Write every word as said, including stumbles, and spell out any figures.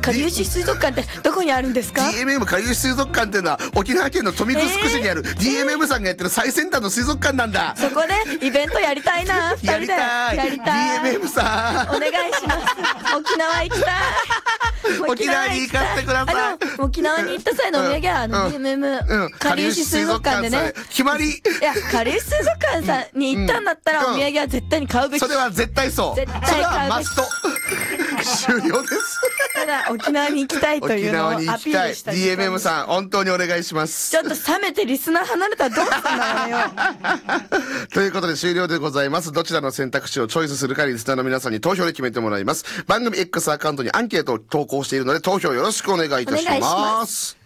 かりゆし水族館ってどこにあるんですか？ ディーエムエム かりゆし水族館っていうのは沖縄県の豊見城市にある ディーエムエム さんがやってる最先端の水族館なんだ。 そこでイベントやりたいな。 やりたい。 やりたい。 ディーエムエム さんお願いします。沖縄行きたい。 沖縄に行かせてください。 あの沖縄に行った際のお土産はあの ディーエムエム かりゆし水族館でね、 決まり。いやかりゆし水族館さんに行ったんだったらお土産は絶対に買うべき。 それは絶対そう。 絶対買うべき。 それはマスト。終了です。 ただ沖縄に行きたいというのをアピールしたい。 ディーエムエム さん本当にお願いします。 ちょっと冷めてリスナー離れたらどうすんだよ。 ということで終了でございます。どちらの選択肢をチョイスするかリスナーの皆さんに投票で決めてもらいます。番組 X アカウントにアンケートを投稿しているので投票よろしくお願いいたします。